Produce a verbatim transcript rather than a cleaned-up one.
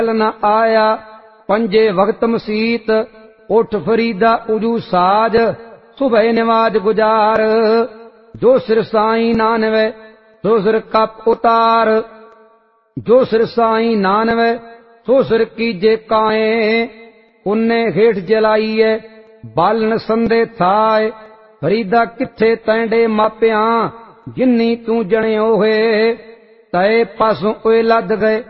न आया पंजे वक्त मसीत उठ फरीदा उजू साज सुबह नमाज गुजार जो सिर साईं नानवे सो सिर कप उतार जो सिर साईं नानवे सो सिर कीजे काए उन्ने हेठ जलाईए बालन संदे थाए फरीदा किथे तैंडे मापिया जिन्नी तू जणियो है तय पासों ओए लद गए